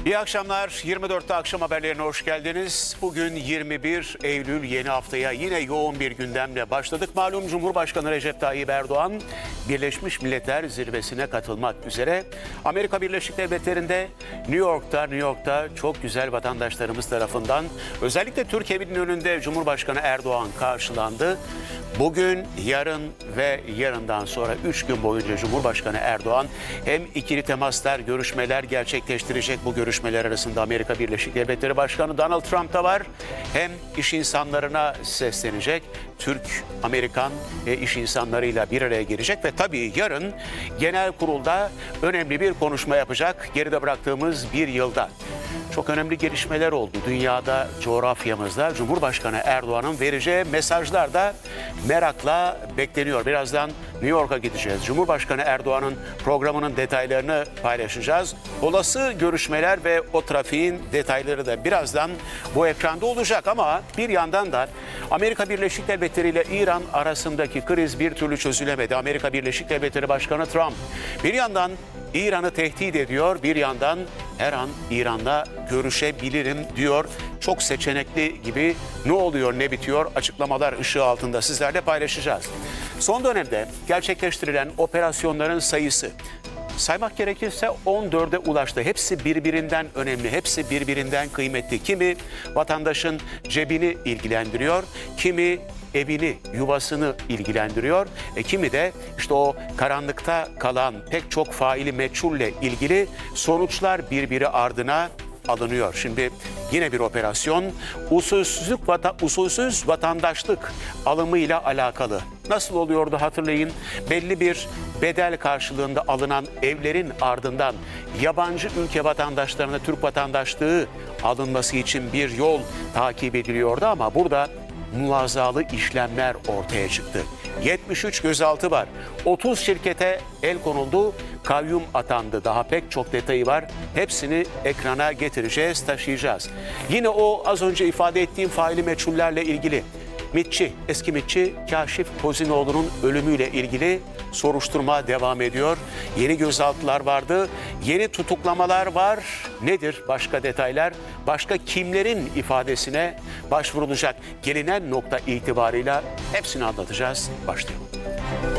İyi akşamlar. 24'te akşam haberlerine hoş geldiniz. Bugün 21 Eylül, yeni haftaya yine yoğun bir gündemle başladık. Malum Cumhurbaşkanı Recep Tayyip Erdoğan Birleşmiş Milletler Zirvesi'ne katılmak üzere Amerika Birleşik Devletleri'nde New York'ta çok güzel vatandaşlarımız tarafından özellikle Türk evinin önünde Cumhurbaşkanı Erdoğan karşılandı. Bugün, yarın ve yarından sonra 3 gün boyunca Cumhurbaşkanı Erdoğan hem ikili temaslar, görüşmeler gerçekleştirecek. Bu görüşmeler arasında Amerika Birleşik Devletleri Başkanı Donald Trump da var. Hem iş insanlarına seslenecek, Türk-Amerikan iş insanlarıyla bir araya gelecek ve tabii yarın genel kurulda önemli bir konuşma yapacak. Geride bıraktığımız bir yılda çok önemli gelişmeler oldu. Dünyada, coğrafyamızda Cumhurbaşkanı Erdoğan'ın vereceği mesajlar da merakla bekleniyor. Birazdan New York'a gideceğiz. Cumhurbaşkanı Erdoğan'ın programının detaylarını paylaşacağız. Olası görüşmeler ve o trafiğin detayları da birazdan bu ekranda olacak. Ama bir yandan da Amerika Birleşik Devletleri ile İran arasındaki kriz bir türlü çözülemedi. Amerika Birleşik Devletleri Başkanı Trump bir yandan İran'ı tehdit ediyor, bir yandan her an İran'la görüşebilirim diyor. Çok seçenekli gibi, ne oluyor ne bitiyor açıklamalar ışığı altında sizlerle paylaşacağız. Son dönemde gerçekleştirilen operasyonların sayısı saymak gerekirse 14'e ulaştı. Hepsi birbirinden önemli, hepsi birbirinden kıymetli. Kimi vatandaşın cebini ilgilendiriyor, kimi evini, yuvasını ilgilendiriyor. Kimi de işte o karanlıkta kalan pek çok faili meçhulle ilgili sonuçlar birbiri ardına alınıyor. Şimdi yine bir operasyon usulsüz vatandaşlık alımıyla alakalı. Nasıl oluyordu hatırlayın. Belli bir bedel karşılığında alınan evlerin ardından yabancı ülke vatandaşlarına Türk vatandaşlığı alınması için bir yol takip ediliyordu ama burada muazzalı işlemler ortaya çıktı. 73 gözaltı var. 30 şirkete el konuldu, kayyum atandı. Daha pek çok detayı var. Hepsini ekrana getireceğiz, taşıyacağız. Yine o az önce ifade ettiğim faili meçhullerle ilgili eski MİTçi Kaşif Kozinoğlu'nun ölümüyle ilgili soruşturma devam ediyor. Yeni gözaltılar vardı, yeni tutuklamalar var. Nedir başka detaylar? Başka kimlerin ifadesine başvurulacak? Gelinen nokta itibarıyla hepsini anlatacağız. Başlayalım.